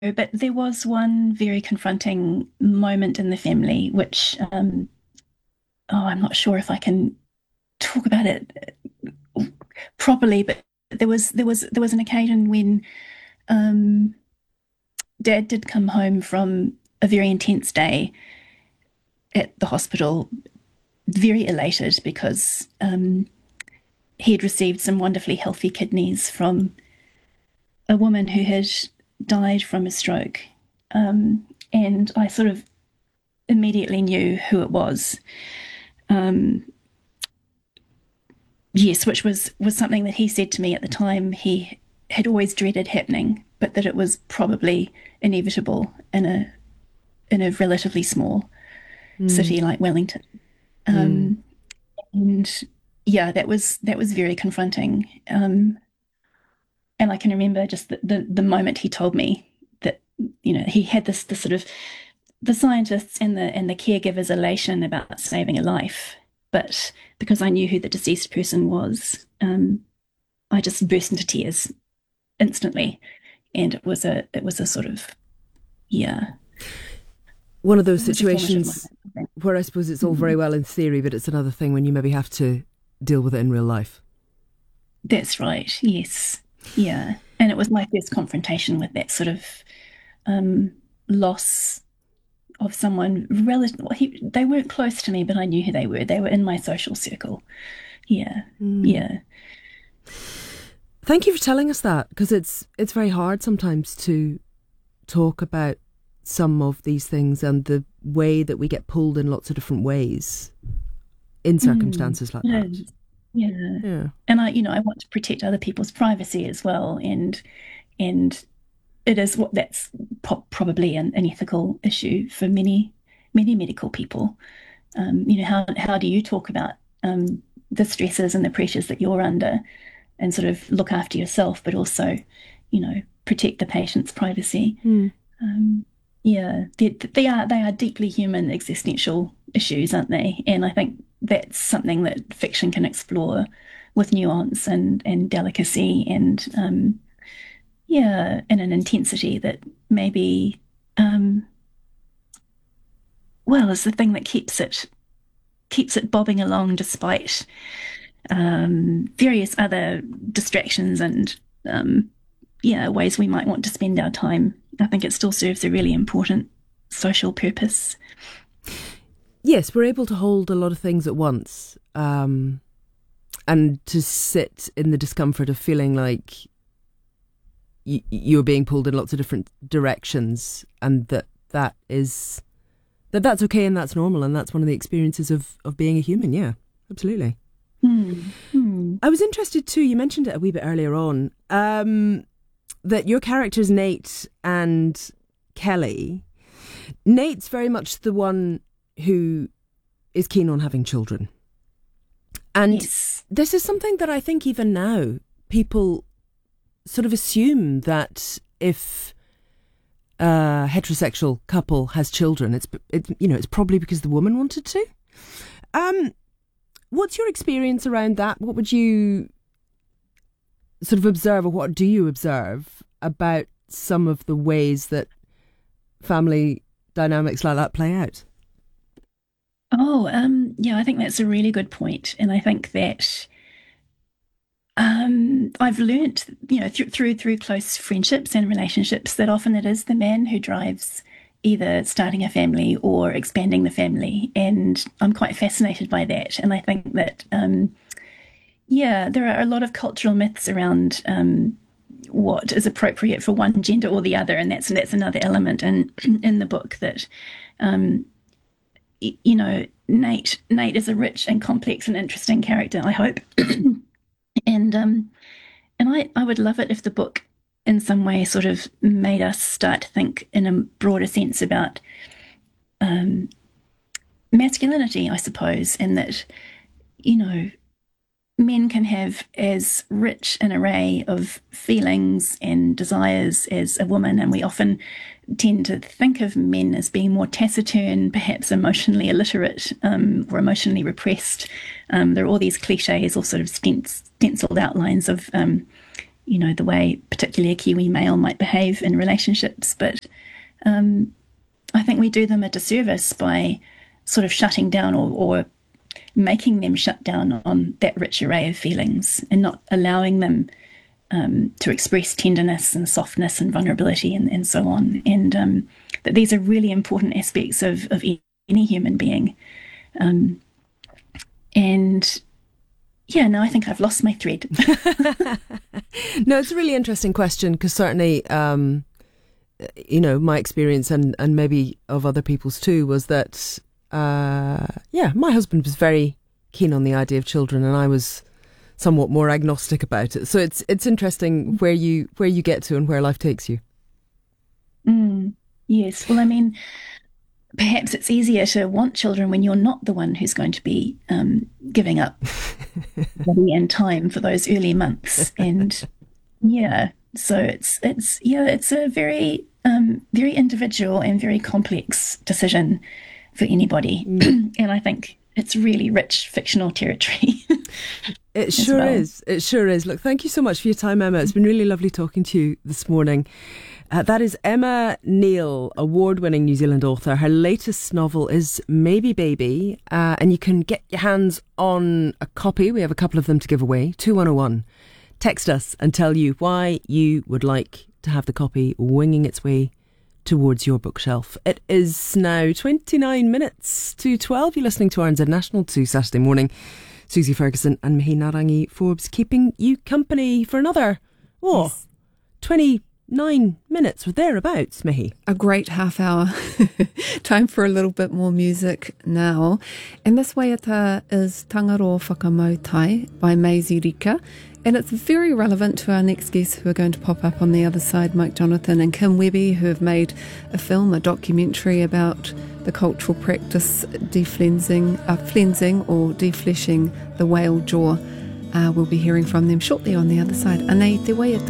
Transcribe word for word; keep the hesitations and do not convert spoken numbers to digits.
but there was one very confronting moment in the family, which, um, oh, I'm not sure if I can talk about it properly, but there was there was there was an occasion when um, Dad did come home from a very intense day at the hospital, very elated because um, he had received some wonderfully healthy kidneys from a woman who had died from a stroke. Um, and I sort of immediately knew who it was. Um, yes, which was was something that he said to me at the time he had always dreaded happening, but that it was probably inevitable in a in a relatively small Mm, city like Wellington. mm. Um, and yeah, that was that was very confronting. Um, and I can remember just the, the the moment he told me that you know he had this this sort of the scientists and the and the caregivers elation about saving a life, but because I knew who the deceased person was, um, I just burst into tears instantly, and it was a it was a sort of yeah, One of those it was a formative situations moment, I think. where I suppose it's all very Mm. well in theory, but it's another thing when you maybe have to deal with it in real life. That's right. Yes, yeah, and it was my first confrontation with that sort of um, loss of someone relative. Well, he, they weren't close to me, but I knew who they were. They were in my social circle. Yeah, Mm. yeah. Thank you for telling us that, because it's it's very hard sometimes to talk about some of these things and the way that we get pulled in lots of different ways in Mm, circumstances like it that. is. Yeah. Yeah. And I, you know, I want to protect other people's privacy as well. And and it is what that's po probably an, an ethical issue for many, many medical people. Um, you know, how how do you talk about um, the stresses and the pressures that you're under and sort of look after yourself, but also, you know, protect the patient's privacy? Mm. Um, yeah, they, they are they are deeply human existential issues, aren't they? And I think that's something that fiction can explore with nuance and and delicacy and um, yeah, and an intensity that maybe um, well is the thing that keeps it keeps it bobbing along despite um, various other distractions and um, yeah ways we might want to spend our time. I think it still serves a really important social purpose. Yes, we're able to hold a lot of things at once, um, and to sit in the discomfort of feeling like y- you're being pulled in lots of different directions, and that that is that that's okay and that's normal, and that's one of the experiences of of being a human. Yeah, absolutely. Hmm. Hmm. I was interested too. You mentioned it a wee bit earlier on, um, that your characters Nate and Kelly. Nate's very much the one who is keen on having children. And Yes. this is something that I think even now people sort of assume that if a heterosexual couple has children, it's it, you know it's probably because the woman wanted to. Um, what's your experience around that? What would you sort of observe, or what do you observe about some of the ways that family dynamics like that play out? Oh, um, yeah, I think that's a really good point. And I think that um, I've learnt, you know, through through through close friendships and relationships that often it is the man who drives either starting a family or expanding the family. And I'm quite fascinated by that. And I think that um, yeah, there are a lot of cultural myths around um, what is appropriate for one gender or the other, and that's that's another element in in the book that um, you know, Nate Nate is a rich and complex and interesting character, I hope. and um and I, I would love it if the book in some way sort of made us start to think in a broader sense about um masculinity, I suppose, and that, you know, men can have as rich an array of feelings and desires as a woman, and we often tend to think of men as being more taciturn, perhaps emotionally illiterate, um, or emotionally repressed. Um, there are all these cliches or sort of stenciled outlines of, um, you know, the way particularly a Kiwi male might behave in relationships. But um, I think we do them a disservice by sort of shutting down or, or making them shut down on that rich array of feelings and not allowing them um, to express tenderness and softness and vulnerability and, and so on. And um, that these are really important aspects of, of any human being. Um, and yeah, no, I think I've lost my thread. No, it's a really interesting question because certainly, um, you know, my experience and, and maybe of other people's too was that, uh, yeah, my husband was very keen on the idea of children and I was somewhat more agnostic about it. So it's it's interesting where you where you get to and where life takes you. Mm, yes. Well, I mean, perhaps it's easier to want children when you're not the one who's going to be um, giving up money and time for those early months. And yeah, so it's it's yeah, it's a very um, very individual and very complex decision for anybody. Mm. And I think it's really rich fictional territory. It sure well. is. It sure is. Look, thank you so much for your time, Emma. It's been really lovely talking to you this morning. Uh, that is Emma Neale, award-winning New Zealand author. Her latest novel is Maybe Baby, uh, and you can get your hands on a copy. We have a couple of them to give away. two one oh one. Text us and tell you why you would like to have the copy winging its way towards your bookshelf. It is now twenty-nine minutes to twelve. You're listening to R N Z National to Saturday Morning. Susie Ferguson and Mihi Narangi Forbes keeping you company for another, oh, yes. twenty-nine minutes or thereabouts, Mihi. A great half hour. Time for a little bit more music now. And this waiata is Tangaro Whakamautai by Maisie Rika. And it's very relevant to our next guests who are going to pop up on the other side, Mike Jonathan and Kim Webby, who have made a film, a documentary about the cultural practice deflensing, uh, flensing or defleshing the whale jaw. Uh, we'll be hearing from them shortly on the other side. Anei te waiata.